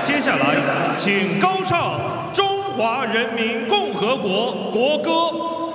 接下来，请高唱中华人民共和国国歌。